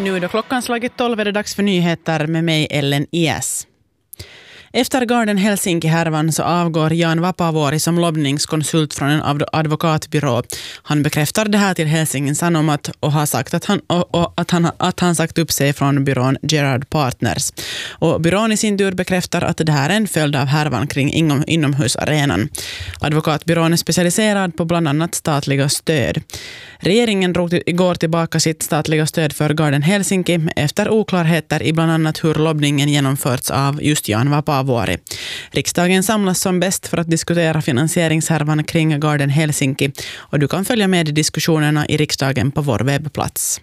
Nu då klockan slagit 12 är det dags för nyheter med mig Ellen Ies. Efter Garden Helsinki-härvan så avgår Jan Vapaavuori som lobbningskonsult från en advokatbyrå. Han bekräftar det här till Helsingin Sanomat och har sagt att han sagt upp sig från byrån Gerard Partners. Och byrån i sin tur bekräftar att det här är en följd av härvan kring inomhusarenan. Advokatbyrån är specialiserad på bland annat statliga stöd. Regeringen drog igår tillbaka sitt statliga stöd för Garden Helsinki efter oklarheter i bland annat hur lobbningen genomförts av just Jan Vapaavuori. Riksdagen samlas som bäst för att diskutera finansieringshärvan kring Garden Helsinki och du kan följa med i diskussionerna i riksdagen på vår webbplats.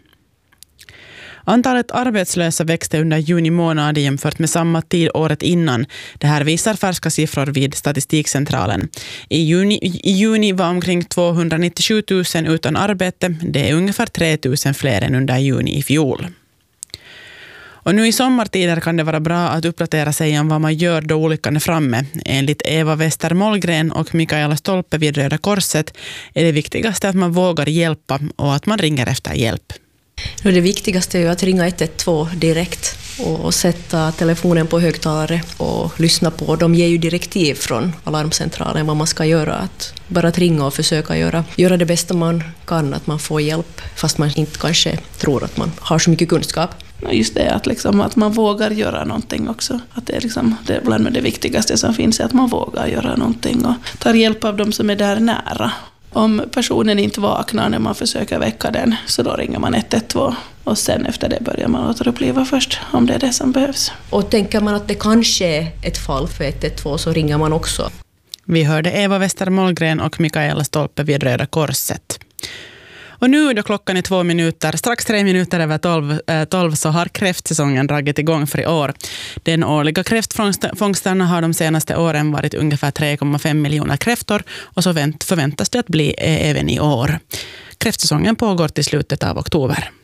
Antalet arbetslösa växte under juni månad jämfört med samma tid året innan. Det här visar färska siffror vid Statistikcentralen. I juni var omkring 297 000 utan arbete. Det är ungefär 3 000 fler än under juni i fjol. Och nu i sommartider kan det vara bra att uppdatera sig om vad man gör då olyckan är framme. Enligt Eva Wester Mollgren och Mikaela Stolpe vid Röda Korset är det viktigaste att man vågar hjälpa och att man ringer efter hjälp. Det viktigaste är ju att ringa 112 direkt och sätta telefonen på högtalare och lyssna på. De ger ju direktiv från alarmcentralen vad man ska göra. Att bara att ringa och försöka göra det bästa man kan, att man får hjälp fast man inte kanske tror att man har så mycket kunskap. Just det, att man vågar göra någonting också. Att det är bland det viktigaste som finns är att man vågar göra någonting och tar hjälp av dem som är där nära. Om personen inte vaknar när man försöker väcka den så då ringer man 112 och sen efter det börjar man återuppliva först om det är det som behövs. Och tänker man att det kanske är ett fall för 112 så ringer man också. Vi hörde Eva Wester Mollgren och Mikaela Stolpe vid Röda Korset. Och nu då klockan är 2 minuter, strax 3 minuter över 12 så har kräftsäsongen dragit igång för i år. Den årliga kräftfångsterna har de senaste åren varit ungefär 3,5 miljoner kräftor och så förväntas det att bli även i år. Kräftsäsongen pågår till slutet av oktober.